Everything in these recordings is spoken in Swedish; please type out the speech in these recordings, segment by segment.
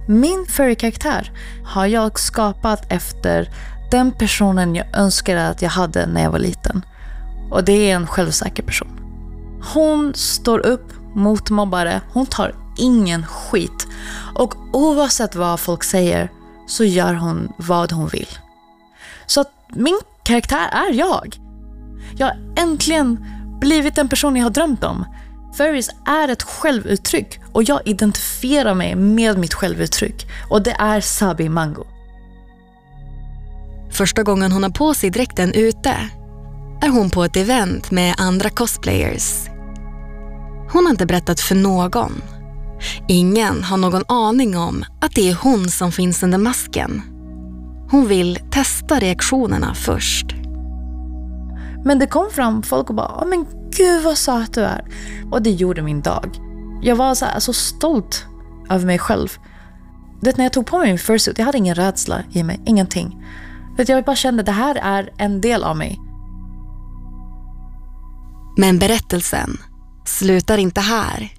Min furry-karaktär har jag skapat efter den personen jag önskade att jag hade när jag var liten. Och det är en självsäker person. Hon står upp mot mobbare. Hon tar ingen skit. Och oavsett vad folk säger så gör hon vad hon vill. Så att min karaktär är jag. Jag har äntligen blivit den person jag har drömt om. Furries är ett självuttryck och jag identifierar mig med mitt självuttryck. Och det är Sabi Mango. Första gången hon har på sig dräkten ute är hon på ett event med andra cosplayers. Hon har inte berättat för någon. Ingen har någon aning om att det är hon som finns under masken. Hon vill testa reaktionerna först. Men det kom fram folk och bara, men gud vad söt du är. Och det gjorde min dag. Jag var så stolt över mig själv. Det när jag tog på mig min fursuit, jag hade ingen rädsla i mig, ingenting. Jag bara kände, det här är en del av mig. Men berättelsen slutar inte här.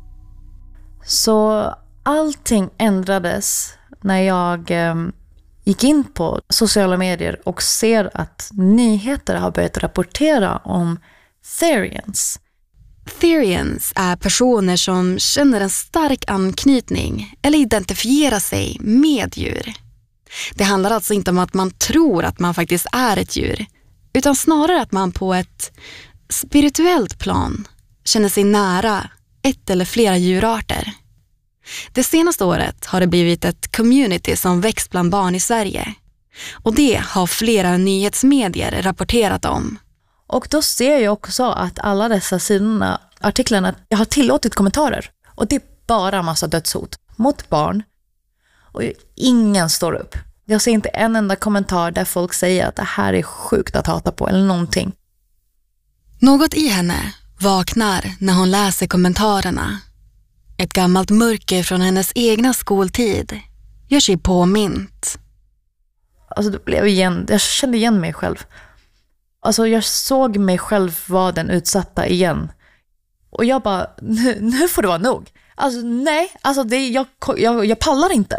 Så allting ändrades när jag gick in på sociala medier och ser att nyheter har börjat rapportera om Therians. Therians är personer som känner en stark anknytning eller identifierar sig med djur. Det handlar alltså inte om att man tror att man faktiskt är ett djur, utan snarare att man på ett spirituellt plan känner sig nära ett eller flera djurarter. Det senaste året har det blivit ett community som växt bland barn i Sverige. Och det har flera nyhetsmedier rapporterat om. Och då ser jag också att alla dessa sidorna, artiklarna, jag har tillåtit kommentarer. Och det är bara en massa dödshot mot barn. Och ingen står upp. Jag ser inte en enda kommentar där folk säger att det här är sjukt att hata på eller någonting. Något i henne vaknar när hon läser kommentarerna. Ett gammalt mörker från hennes egna skoltid gör sig påmint. Alltså det blev jag kände igen mig själv. Alltså jag såg mig själv vara den utsatta igen. Och jag bara, nu får det vara nog. Alltså nej, alltså jag pallar inte.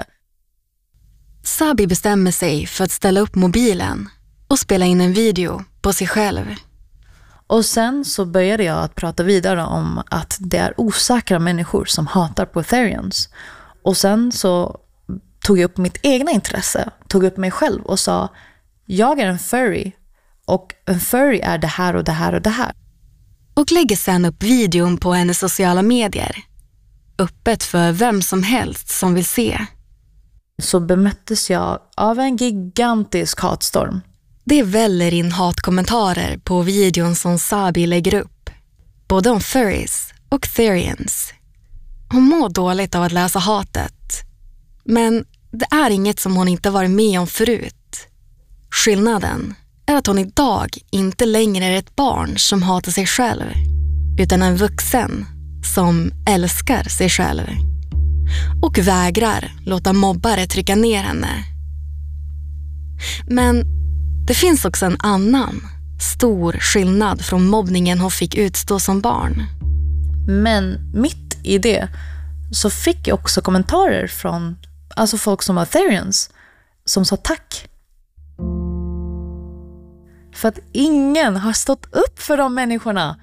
Sabi bestämmer sig för att ställa upp mobilen och spela in en video på sig själv. Och sen så började jag att prata vidare om att det är osäkra människor som hatar på Therians. Och sen så tog jag upp mitt egna intresse, tog upp mig själv och sa, jag är en furry och en furry är det här och det här och det här. Och lägger sen upp videon på hennes sociala medier. Öppet för vem som helst som vill se. Så bemöttes jag av en gigantisk hatstorm. Det väller in hatkommentarer på videon som Sabi lägger upp. Både om furries och Therians. Hon mår dåligt av att läsa hatet. Men det är inget som hon inte varit med om förut. Skillnaden är att hon idag inte längre är ett barn som hatar sig själv. Utan en vuxen som älskar sig själv. Och vägrar låta mobbare trycka ner henne. Men det finns också en annan stor skillnad från mobbningen hon fick utstå som barn. Men mitt i det så fick jag också kommentarer från folk som var Therians som sa tack. För att ingen har stått upp för de människorna.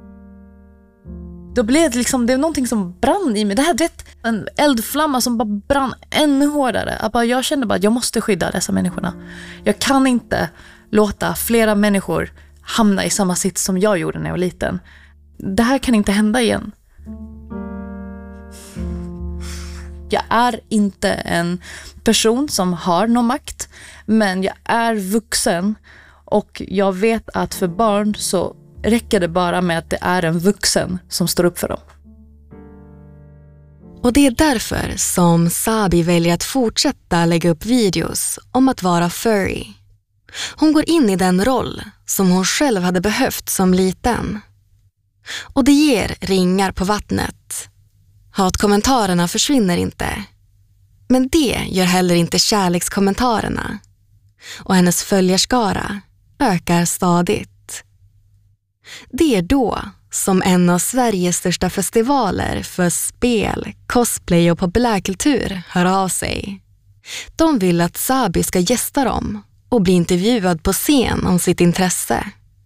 Då blev det det är någonting som brann i mig. Det här är en eldflamma som bara brann ännu hårdare. Jag kände bara att jag måste skydda dessa människorna. Jag kan inte låta flera människor hamna i samma sits som jag gjorde när jag var liten. Det här kan inte hända igen. Jag är inte en person som har någon makt, men jag är vuxen och jag vet att för barn så räcker det bara med att det är en vuxen som står upp för dem. Och det är därför som Sabi väljer att fortsätta lägga upp videos om att vara furry. Hon går in i den roll som hon själv hade behövt som liten. Och det ger ringar på vattnet. Hatkommentarerna försvinner inte. Men det gör heller inte kärlekskommentarerna. Och hennes följarskara ökar stadigt. Det är då som en av Sveriges största festivaler för spel, cosplay och populärkultur hör av sig. De vill att Sabi ska gästa dem och bli intervjuad på scen om sitt intresse.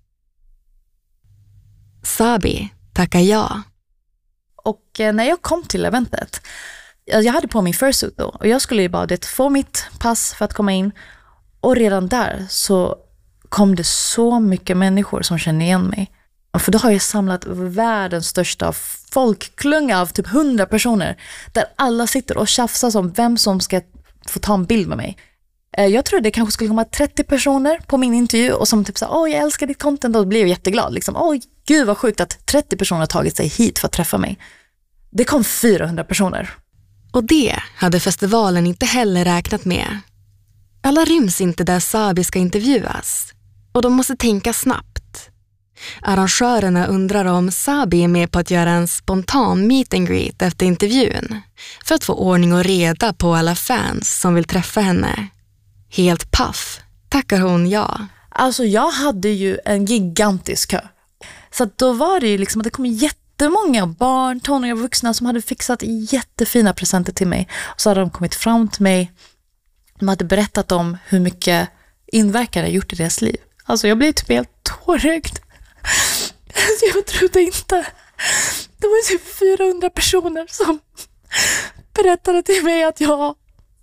Sabi tackar ja. Och när jag kom till eventet, jag hade på min fursuit då, och jag skulle ju bara få mitt pass för att komma in. Och redan där så kom det så mycket människor som kände igen mig. För då har jag samlat världens största folkklunga av typ 100 personer. Där alla sitter och tjafsar om vem som ska få ta en bild med mig. Jag tror det kanske skulle komma 30 personer på min intervju och som typ sa, jag älskar ditt content, och då blev jag jätteglad. Liksom, gud vad sjukt att 30 personer har tagit sig hit för att träffa mig. Det kom 400 personer. Och det hade festivalen inte heller räknat med. Alla ryms inte där Sabi ska intervjuas. Och de måste tänka snabbt. Arrangörerna undrar om Sabi är med på att göra en spontan meet and greet efter intervjun. För att få ordning och reda på alla fans som vill träffa henne. Helt paff tackar hon ja. Alltså jag hade ju en gigantisk kö. Så att då var det ju liksom att det kom jättemånga barn, tonåringar och vuxna som hade fixat jättefina presenter till mig. Och så hade de kommit fram till mig. De hade berättat om hur mycket inverkan det gjort i deras liv. Alltså jag blev typ helt tårögd. Jag trodde inte. Det var typ 400 personer som berättade till mig att jag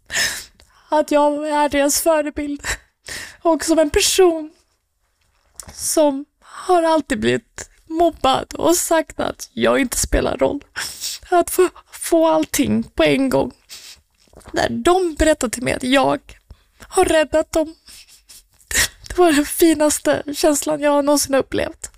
är deras förebild. Och som en person som har alltid blivit mobbad och sagt att jag inte spelar roll. Att få allting på en gång. När de berättade till mig att jag har räddat dem. Det var den finaste känslan jag någonsin upplevt.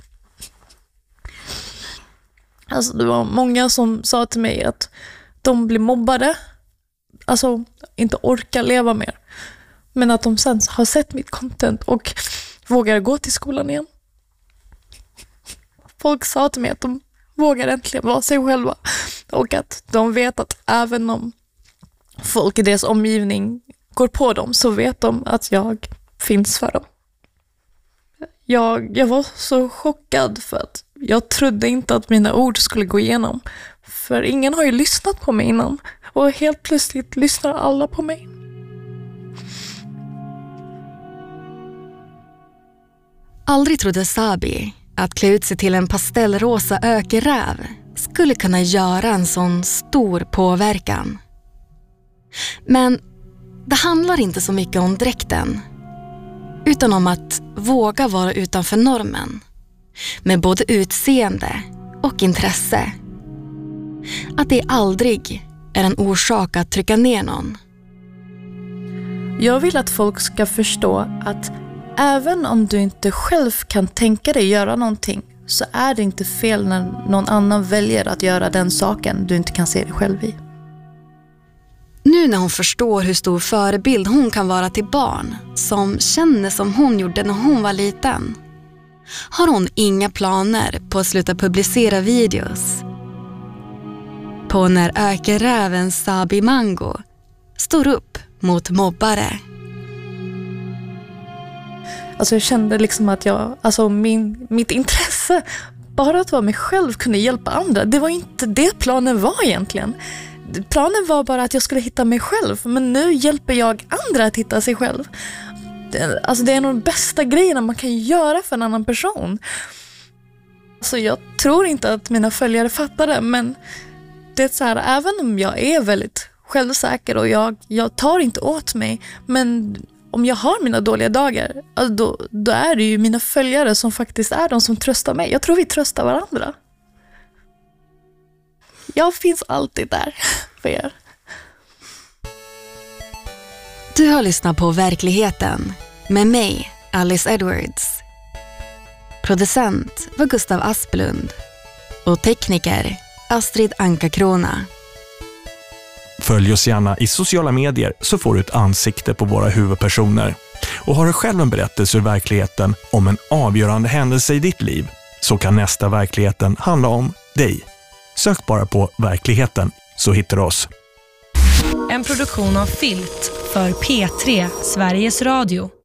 Alltså det var många som sa till mig att de blir mobbade. Alltså inte orkar leva mer. Men att de sen har sett mitt content och vågar gå till skolan igen. Folk sa till mig att de vågar äntligen vara sig själva. Och att de vet att även om folk i deras omgivning går på dem så vet de att jag finns för dem. Jag var så chockad för att jag trodde inte att mina ord skulle gå igenom. För ingen har ju lyssnat på mig innan. Och helt plötsligt lyssnar alla på mig. Aldrig trodde Sabi att klä ut sig till en pastellrosa ökeräv skulle kunna göra en sån stor påverkan. Men det handlar inte så mycket om dräkten, utan om att våga vara utanför normen. Med både utseende och intresse. Att det aldrig är en orsak att trycka ner någon. Jag vill att folk ska förstå att även om du inte själv kan tänka dig göra någonting, så är det inte fel när någon annan väljer att göra den saken du inte kan se dig själv i. Nu när hon förstår hur stor förebild hon kan vara till barn som känner som hon gjorde när hon var liten, har hon inga planer på att sluta publicera videos. På när ökeräven Sabi Mango står upp mot mobbare. Alltså jag kände liksom att mitt intresse bara att vara mig själv kunde hjälpa andra. Det var inte det planen var egentligen. Planen var bara att jag skulle hitta mig själv. Men nu hjälper jag andra att hitta sig själv. Det är en av de bästa grejerna man kan göra för en annan person. Så jag tror inte att mina följare fattar det. Men det är så här, även om jag är väldigt självsäker och jag tar inte åt mig. Men om jag har mina dåliga dagar, alltså då är det ju mina följare som faktiskt är de som tröstar mig. Jag tror vi tröstar varandra. Jag finns alltid där för er. Du har lyssnat på Verkligheten med mig, Alice Edwards. Producent var Gustav Asplund och tekniker Astrid Anka-Krona. Följ oss gärna i sociala medier så får du ett ansikte på våra huvudpersoner. Och har du själv en berättelse ur verkligheten om en avgörande händelse i ditt liv, så kan nästa Verkligheten handla om dig. Sök bara på Verkligheten så hittar du oss. En produktion av Filt för P3 Sveriges Radio.